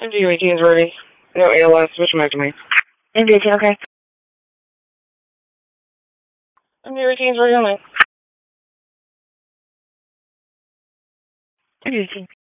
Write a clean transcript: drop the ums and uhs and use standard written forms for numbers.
MD18 is ready. No ALS, switch them back to me. MD18, okay. MD18 is ready on me. MD18.